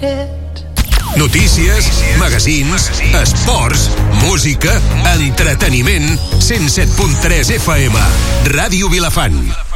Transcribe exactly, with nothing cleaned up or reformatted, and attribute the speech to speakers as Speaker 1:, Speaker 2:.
Speaker 1: Notícies, magazins, esports, música, entreteniment. cent set punt tres F M. Ràdio Vilafant.